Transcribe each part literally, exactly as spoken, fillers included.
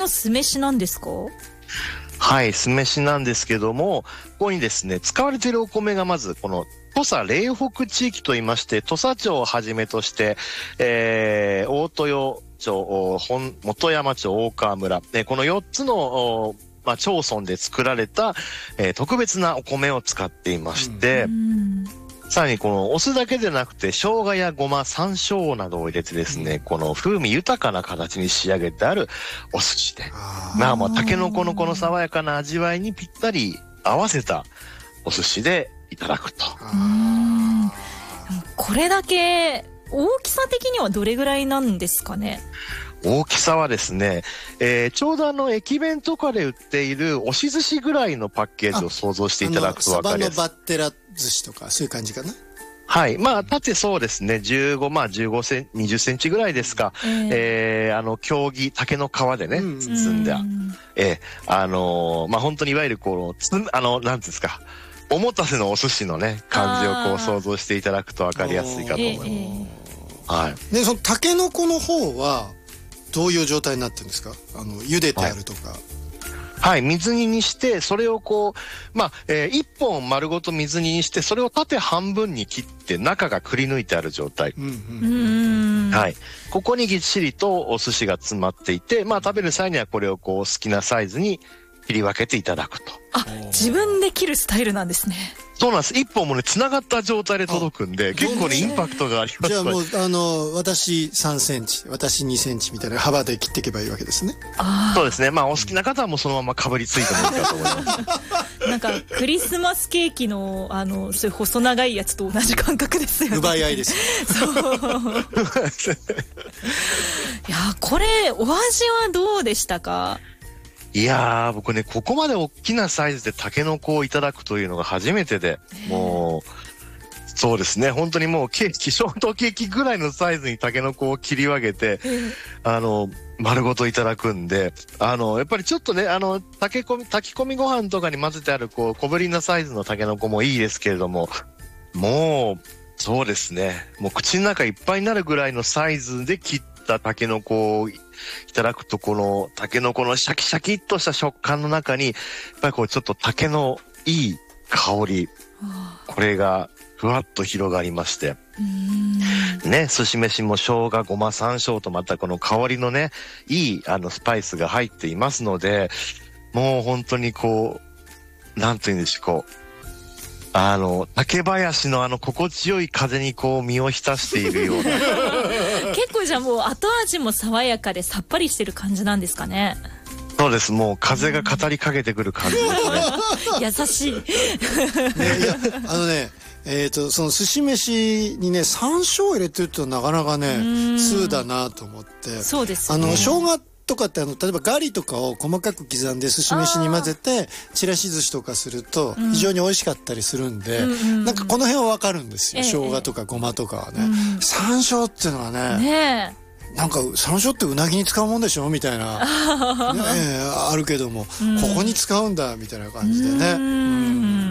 の酢飯なんですか？ はい、酢飯なんですけども、ここにですね、使われているお米がまず、この、土佐嶺北地域といいまして、土佐町をはじめとして、えー、大豊町、本、本山町、大川村、ね、このよっつの、まあ、町村で作られた、えー、特別なお米を使っていまして、うん、さらにこのお酢だけでなくて、生姜やごま、山椒などを入れてですね、うん、この風味豊かな形に仕上げてあるお寿司で、まあもうタケノコのこの爽やかな味わいにぴったり合わせたお寿司でいただくと。 うーん、これだけ大きさ的にはどれぐらいなんですかね？ 大きさはですね、えー、ちょうどあの駅弁とかで売っている押し寿司ぐらいのパッケージを想像していただくと分かりやすい。 サバのバッテラ寿司とかそういう感じかな。 はい。まあ、縦そうですね。じゅうご、まあ、じゅうごセンチ、にじゅっセンチぐらいですか。えー、えー、あの、経木、竹の皮でね、うん、包んだ。えー、あのー、まあ、本当にいわゆるこう、つあの、なんていうんですか。おもたせのお寿司のね、感じをこう想像していただくと分かりやすいかと思います。えー、はい。 で、そのタケノコの方は、どういう状態になってるんですか？あの、茹でてあるとか。はいはい、水煮にして、それをこう、まあ、えー、一本丸ごと水煮にして、それを縦半分に切って、中がくり抜いてある状態。うんうん、はい。ここにぎっしりとお寿司が詰まっていて、まあ、食べる際にはこれをこう、好きなサイズに切り分けていただくと。 あ、自分で切るスタイルなんですね。 そうなんです。一本もね、繋がった状態で届くんで、結構ね、インパクトがあります。 じゃあもう、あの、私さんセンチ、私にセンチみたいな幅で切っていけばいいわけですね。 あ、 そうですね。まあ、お好きな方はもうそのままかぶりついてもいいかと思います。 なんか、クリスマスケーキの、あの、そういう細長いやつと同じ感覚ですよね。 奪い合いです。そう。いや、これ、お味はどうでしたか？ いやー、僕ね、ここまで大きなサイズでタケノコをいただくというのが初めてで、もう、そうですね、本当にもうケーキ、ショートケーキぐらいのサイズにタケノコを切り分けて、あの、丸ごといただくんで、あの、やっぱりちょっとね、あの、炊き込み、炊き込みご飯とかに混ぜてある、こう、小ぶりなサイズのタケノコもいいですけれども、もう、そうですね、もう口の中いっぱいになるぐらいのサイズで切ったタケノコをいただくと、このタケノコのシャキシャキっとした食感の中に、やっぱりこうちょっとタケのいい香り、これがふわっと広がりまして、ね、寿司飯も生姜、ごま、山椒とまたこの香りのね、いいあのスパイスが入っていますので、もう本当にこう、なんていうんでしょう、こう、あの、竹林のあの心地よい風にこう身を浸しているような。 結構じゃあもう後味も爽やかでさっぱりしてる感じなんですかね。 そうです。もう風が語りかけてくる感じですね。 優しい。 ね、いや、あのね、えっと、その寿司飯にね、山椒を入れてるってなかなかね、通だなと思って。 そうです、 ね。あの、生姜とかってあの、例えばガリとかを細かく刻んで寿司飯に混ぜて、ちらし寿司とかすると非常に美味しかったりするんで、うん、なんかこの辺はわかるんですよ。ええ、生姜とかごまとかはね。うん、山椒っていうのはね、ねえ、なんか山椒ってうなぎに使うもんでしょみたいな、ね、あるけども、うん、ここに使うんだみたいな感じでね。うん、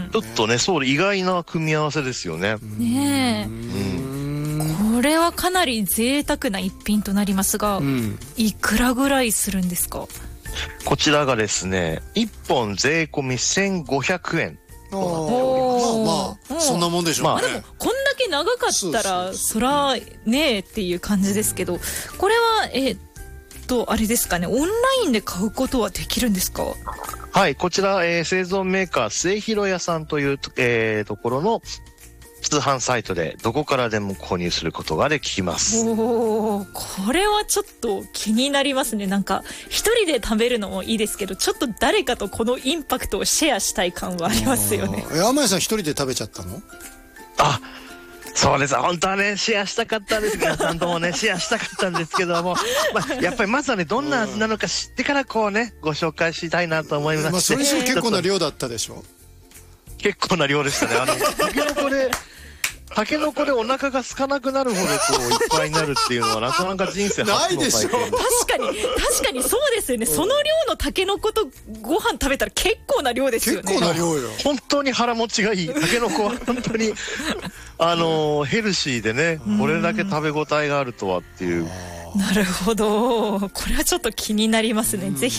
ちょっとね、そう意外な組み合わせですよね。 ねえ。うんこれはかなり贅沢な一品となりますが、うん、いくらぐらいするんですか？ こちらがですね、いっぽん税込みせんごひゃくえんとなっております。まあまあ、そんなもんでしょうね。まあ、 でもこんだけ長かったらそらねえっていう感じですけど、これはえー、っとあれですかね、オンラインで買うことはできるんですか？ はい、こちら、えー、製造メーカー末広屋さんという、えー、ところの通販サイトでどこからでも購入することができます。 おー、これはちょっと気になりますね。なんか一人で食べるのもいいですけど、ちょっと誰かとこのインパクトをシェアしたい感はありますよね。 え、天谷さん一人で食べちゃったの？ あ、そうです。本当はね、シェアしたかったんですけど、皆さんともね、シェアしたかったんですけども、まあ、やっぱりまずはね、どんな味なのか知ってからこうね、ご紹介したいなと思いまして。まあ、 それにしても結構な量だったでしょ？ 結構な量でしたね。あの、タケノコで、タケノコでお腹が空かなくなるほどこういっぱいになるっていうのはなかなか人生初の体験。 ないでしょ。確かに確かにそうですよね。その量のタケノコとご飯食べたら結構な量ですよね。 結構な量よ。 本当に腹持ちがいい。タケノコは本当にあのー、ヘルシーでね、これだけ食べ応えがあるとはっていう。 なるほど。これはちょっと気になりますね。ぜひ